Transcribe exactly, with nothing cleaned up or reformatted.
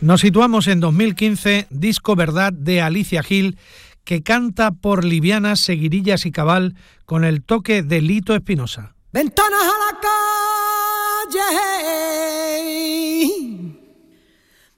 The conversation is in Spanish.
Nos situamos en dos mil quince, disco Verdad de Alicia Gil, que canta por livianas, seguirillas y cabal con el toque de Lito Espinosa. Ventanas a la calle.